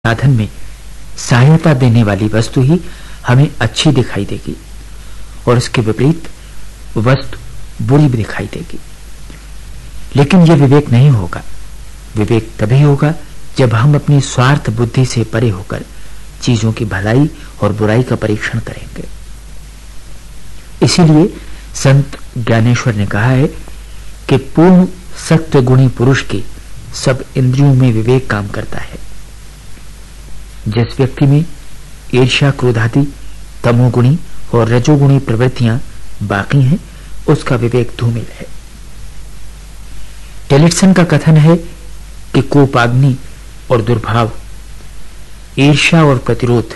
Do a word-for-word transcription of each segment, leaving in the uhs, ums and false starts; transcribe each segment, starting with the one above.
साधन में सहायता देने वाली वस्तु ही हमें अच्छी दिखाई देगी और इसके विपरीत वस्तु बुरी भी दिखाई देगी। लेकिन यह विवेक नहीं होगा। विवेक तभी होगा जब हम अपनी स्वार्थ बुद्धि से परे होकर चीजों की भलाई और बुराई का परीक्षण करेंगे। इसीलिए संत ज्ञानेश्वर ने कहा है कि पूर्ण सत्य गुणी पुरुष के सब इंद्रियों में विवेक काम करता है। जिस व्यक्ति में ईर्ष्या, क्रोध आदि तमोगुणी और रजोगुणी प्रवृत्तियां बाकी हैं, उसका विवेक धूमिल है। टेलिटसन का कथन है कि कोपाग्नि और दुर्भाव, ईर्ष्या और प्रतिरोध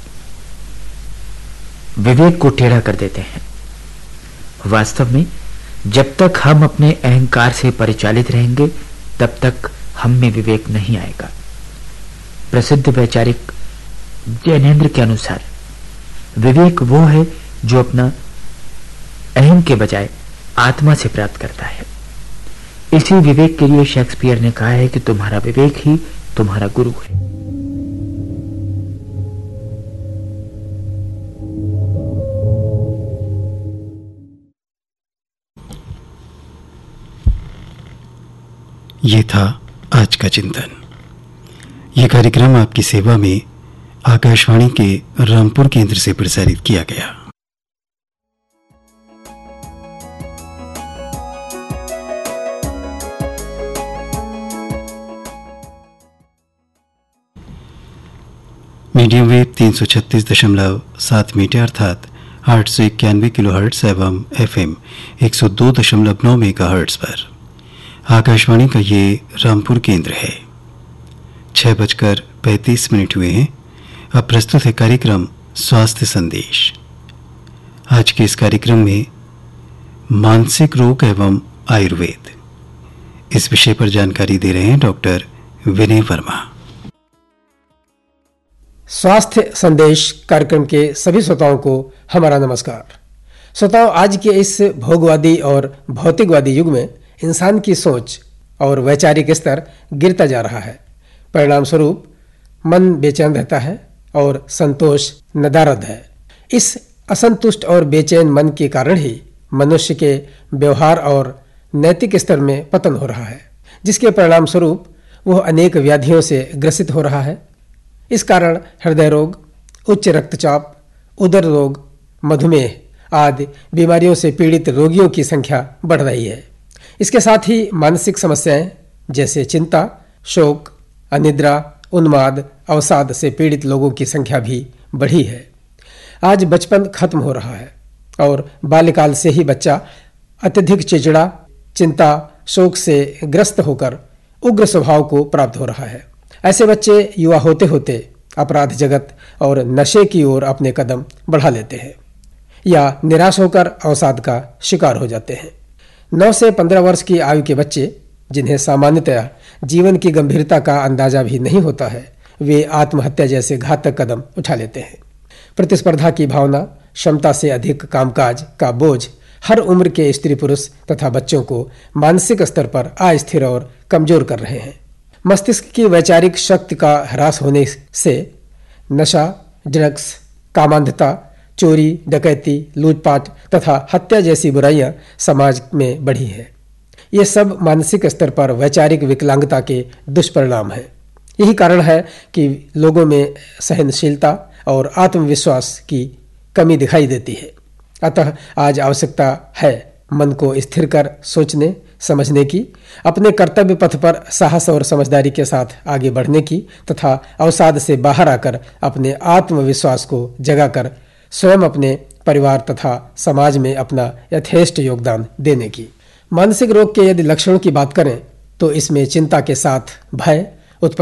विवेक को टेढ़ा कर देते हैं। वास्तव में जब तक हम अपने अहंकार से परिचालित रहेंगे तब तक हम में विवेक नहीं आएगा। प्रसिद्ध वैचारिक जैनेन्द्र के अनुसार विवेक वो है जो अपना अहम के बजाय आत्मा से प्राप्त करता है। इसी विवेक के लिए शेक्सपियर ने कहा है कि तुम्हारा विवेक ही तुम्हारा गुरु है। ये था आज का चिंतन। यह कार्यक्रम आपकी सेवा में आकाशवाणी के रामपुर केंद्र से प्रसारित किया गया। मीडियम वेव तीन सौ छत्तीस दशमलव सात मीटर अर्थात आठ सौ इक्यानवे किलो हर्ट्स एवं एफ एम एक सौ दो दशमलव नौ मेगा हर्ट्स पर आकाशवाणी का ये रामपुर केंद्र है। छह बजकर पैंतीस मिनट हुए हैं। अब प्रस्तुत है कार्यक्रम स्वास्थ्य संदेश। आज के इस कार्यक्रम में मानसिक रोग एवं आयुर्वेद, इस विषय पर जानकारी दे रहे हैं डॉक्टर विनय वर्मा। स्वास्थ्य संदेश कार्यक्रम के सभी श्रोताओं को हमारा नमस्कार। श्रोताओं, आज के इस भोगवादी और भौतिकवादी युग में इंसान की सोच और वैचारिक स्तर गिरता जा रहा है। परिणाम स्वरूप मन बेचैन रहता है और संतोष नदारद है। इस असंतुष्ट और बेचैन मन के कारण ही मनुष्य के व्यवहार और नैतिक स्तर में पतन हो रहा है, जिसके परिणाम स्वरूप वह अनेक व्याधियों से ग्रसित हो रहा है। इस कारण हृदय रोग, उच्च रक्तचाप, उदर रोग, मधुमेह आदि बीमारियों से पीड़ित रोगियों की संख्या बढ़ रही है। इसके साथ ही मानसिक समस्याएं जैसे चिंता, शोक, अनिद्रा, उन्माद, अवसाद से पीड़ित लोगों की संख्या भी बढ़ी है। आज बचपन खत्म हो रहा है और बाल्यकाल से ही बच्चा अत्यधिक चिड़चिड़ा, चिंता, शोक से ग्रस्त होकर उग्र स्वभाव को प्राप्त हो रहा है। ऐसे बच्चे युवा होते होते अपराध जगत और नशे की ओर अपने कदम बढ़ा लेते हैं या निराश होकर अवसाद का शिकार हो जाते हैं। नौ से पंद्रह वर्ष की आयु के बच्चे, जिन्हें सामान्यतया जीवन की गंभीरता का अंदाजा भी नहीं होता है, वे आत्महत्या जैसे घातक कदम उठा लेते हैं। प्रतिस्पर्धा की भावना, क्षमता से अधिक कामकाज का बोझ हर उम्र के स्त्री पुरुष तथा बच्चों को मानसिक स्तर पर अस्थिर और कमजोर कर रहे हैं। मस्तिष्क की वैचारिक शक्ति का ह्रास होने से नशा, ड्रग्स, कामांधता, चोरी, डकैती, लूटपाट तथा हत्या जैसी बुराइयां समाज में बढ़ी हैं। ये सब मानसिक स्तर पर वैचारिक विकलांगता के दुष्परिणाम हैं। यही कारण है कि लोगों में सहनशीलता और आत्मविश्वास की कमी दिखाई देती है। अतः आज आवश्यकता है मन को स्थिर कर सोचने समझने की, अपने कर्तव्य पथ पर साहस और समझदारी के साथ आगे बढ़ने की तथा अवसाद से बाहर आकर अपने आत्मविश्वास को जगाकर स्वयं अपने परिवार तथा समाज में अपना यथेष्ट योगदान देने की। मानसिक रोग के यदि लक्षणों की बात करें तो इसमें चिंता के साथ भय,